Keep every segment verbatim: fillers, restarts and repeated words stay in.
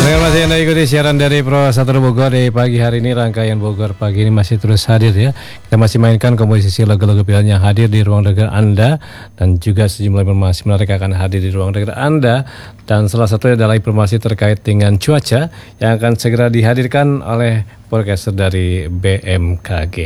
Terima kasih Anda ikuti siaran dari Pro satu Bogor di pagi hari ini. Rangkaian Bogor pagi ini masih terus hadir ya. Kita masih mainkan komposisi lagu-lagu pilihan yang hadir di ruang dengar Anda, dan juga sejumlah informasi menarik akan hadir di ruang dengar Anda. Dan salah satunya adalah informasi terkait dengan cuaca yang akan segera dihadirkan oleh forecaster dari B M K G.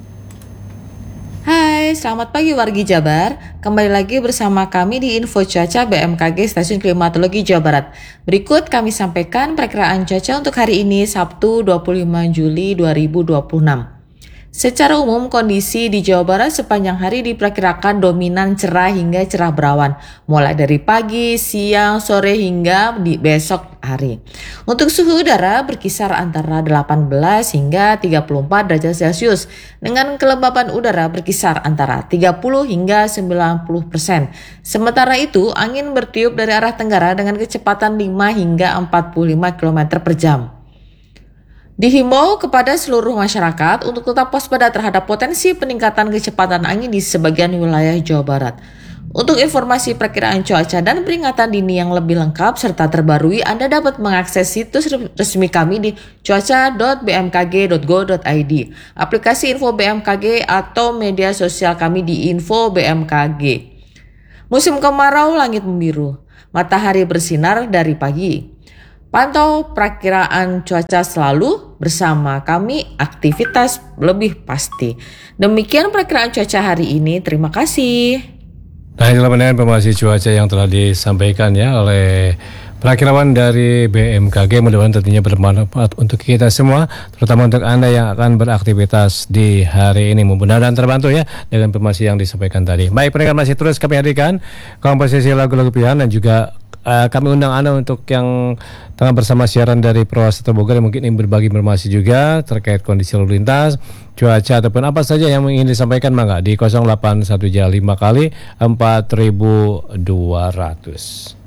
Hai, selamat pagi wargi Jabar. Kembali lagi bersama kami di Info Cuaca B M K G Stasiun Klimatologi Jawa Barat. Berikut kami sampaikan perakiraan cuaca untuk hari ini Sabtu dua puluh lima Juli dua ribu dua puluh enam. Secara umum, kondisi di Jawa Barat sepanjang hari diperkirakan dominan cerah hingga cerah berawan, mulai dari pagi, siang, sore hingga di besok hari. Untuk suhu udara berkisar antara delapan belas hingga tiga puluh empat derajat Celcius, dengan kelembapan udara berkisar antara tiga puluh hingga sembilan puluh persen. Sementara itu, angin bertiup dari arah tenggara dengan kecepatan lima hingga empat puluh lima kilometer per jam. Dihimbau kepada seluruh masyarakat untuk tetap waspada terhadap potensi peningkatan kecepatan angin di sebagian wilayah Jawa Barat. Untuk informasi perkiraan cuaca dan peringatan dini yang lebih lengkap serta terbarui, Anda dapat mengakses situs resmi kami di cuaca dot b m k g dot go dot i d, aplikasi Info B M K G atau media sosial kami di Info B M K G. Musim kemarau, langit membiru, matahari bersinar dari pagi. Pantau perakiraan cuaca selalu bersama kami, aktivitas lebih pasti. Demikian perakiraan cuaca hari ini. Terima kasih. Nah, inilah pendengar informasi cuaca yang telah disampaikan ya oleh perakirawan dari B M K G. Mudah-mudahan tentunya bermanfaat untuk kita semua, terutama untuk Anda yang akan beraktivitas di hari ini. Mudah-mudahan terbantu ya dengan informasi yang disampaikan tadi. Baik, pendengar, masih terus kami hadirkan komposisi lagu-lagu pilihan, dan juga Uh, kami undang Anda untuk yang tengah bersama siaran dari Pro satu Bogor yang mungkin ingin berbagi informasi juga terkait kondisi lalu lintas, cuaca ataupun apa saja yang ingin disampaikan, mangga di nol delapan satu lima kali empat ribu dua ratus.